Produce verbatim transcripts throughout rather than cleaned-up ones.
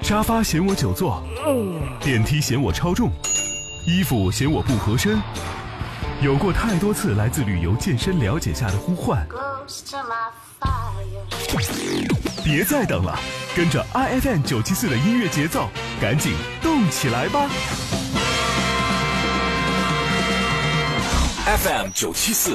沙发嫌我久坐，电梯嫌我超重，衣服嫌我不合身。有过太多次来自旅游健身了解下的呼唤，别再等了，跟着 I F M 九七四的音乐节奏，赶紧动起来吧。 F M 九七四。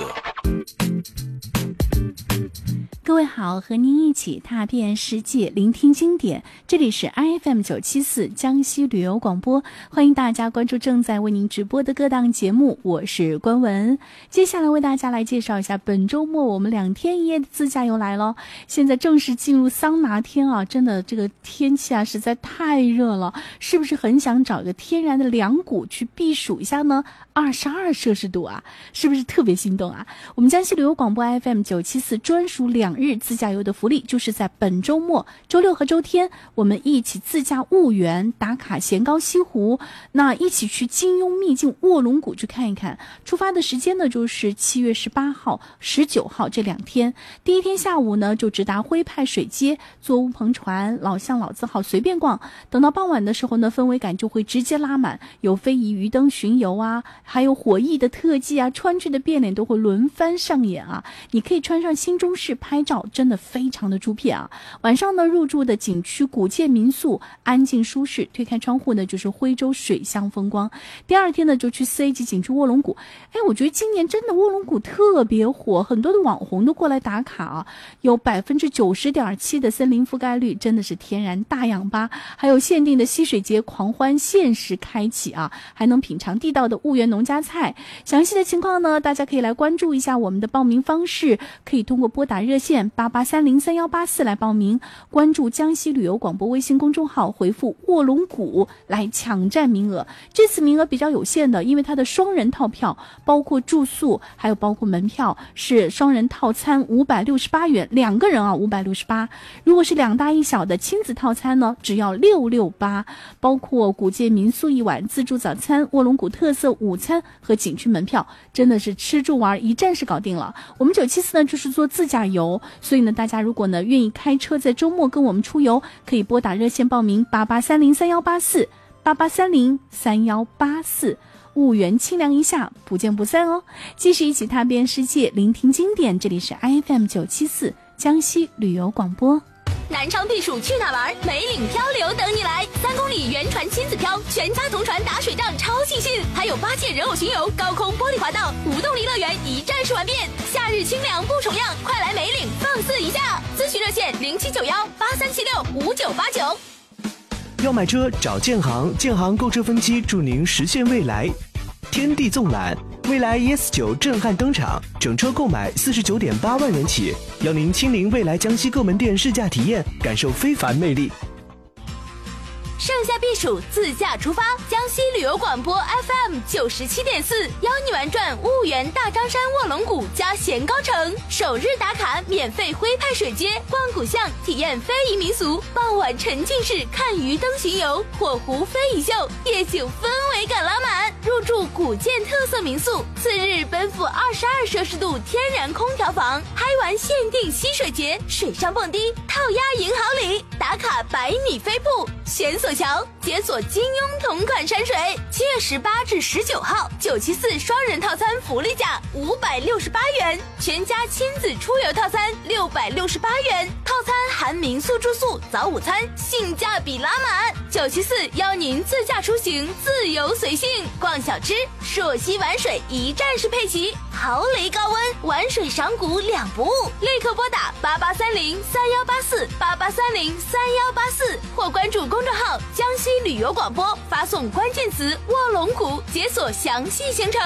各位好，和您一起踏遍世界，聆听经典。这里是 I F M 九七四江西旅游广播，欢迎大家关注正在为您直播的各档节目，我是关文。接下来为大家来介绍一下本周末我们两天一夜的自驾游来了。现在正式进入桑拿天啊，真的这个天气啊实在太热了，是不是很想找一个天然的凉谷去避暑一下呢？二十二摄氏度啊，是不是特别心动啊？我们江西旅游广播 F M 九七四专属两日自驾游的福利，就是在本周末周六和周天，我们一起自驾婺源，打卡咸高西湖，那一起去金庸秘境卧龙谷去看一看。出发的时间呢，就是七月十八号、十九号这两天。第一天下午呢，就直达徽派水街，坐乌篷船、老巷、老字号随便逛。等到傍晚的时候呢，氛围感就会直接拉满，有非遗鱼灯巡游啊，还有火艺的特技啊，川剧的变脸都会轮番上演啊。你可以穿上新中式拍照，真的非常的出片啊。晚上呢，入住的景区古建民宿，安静舒适，推开窗户呢就是徽州水乡风光。第二天呢，就去四 A 级景区卧龙谷。哎，我觉得今年真的卧龙谷特别火，很多的网红都过来打卡啊，有百分之九十点七的森林覆盖率，真的是天然大氧吧。还有限定的溪水节狂欢限时开启啊，还能品尝地道的婺源农家菜。详细的情况呢，大家可以来关注一下我们的报名方式，可以通过拨打热线八八三零三幺八四来报名，关注江西旅游广播微信公众号，回复卧龙谷来抢占名额。这次名额比较有限的，因为它的双人套票包括住宿还有包括门票，是双人套餐五百六十八元，两个人啊五百六十八。如果是两大一小的亲子套餐呢，只要六六八，包括古建民宿一晚、自助早餐、卧龙谷特色午餐和景区门票，真的是吃住玩一站式搞定了。我们九七四呢就是做自驾游，所以呢大家如果呢愿意开车在周末跟我们出游，可以拨打热线报名八八三零三幺八四八八三零三幺八四。婺源清凉一下，不见不散哦。继续一起踏遍世界，聆听经典。这里是 I F M 九七四江西旅游广播。 南昌避暑去哪玩？梅岭漂流等你来！三公里原船亲子漂，全家同船打水仗，超尽兴！还有八戒人偶巡游、高空玻璃滑道、无动力乐园一站式玩遍。夏日清凉不重样，快来梅岭放肆一下！咨询热线零七九幺八三七六五九八九。 要买车找建行，建行购车分期，祝您实现未来。天地纵览，未来 E S 九震撼登场，整车购买四十九点八万元起，邀您亲临未来江西各门店试驾体验，感受非凡魅力。 盛夏避暑，自驾出发！江西旅游广播 F M 九十七点四，邀你玩转婺源大张山卧龙谷加咸高城，首日打卡免费徽派水街，逛古巷，体验非遗民俗，傍晚沉浸式看鱼灯巡游，火湖非遗秀，夜景氛围感拉满。入住古建特色民宿，次日奔赴二十二摄氏度天然空调房，嗨玩限定溪水节，水上蹦迪，套鸭赢好礼，打卡百米飞瀑，悬索桥，解锁金庸同款山水。七月十八至十九号，九七四双人套餐福利价五百六十八元，全家亲子出游套餐六百六十八元，套餐含民宿住宿、早午餐，性价比拉满。九七四邀您自驾出行，自由随性，逛小吃，朔溪玩水一站式配齐，豪雷高温，玩水赏谷两不误。立刻拨打八八三零三幺八四八八三零三幺八四，或关注公众号江西旅游广播，发送关键词卧龙谷，解锁详细行程。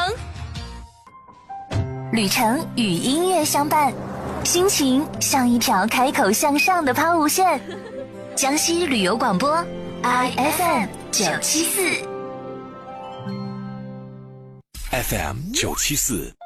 旅程与音乐相伴，心情像一条开口向上的抛物线。江西旅游广播 I F M 九七四 F M 九七四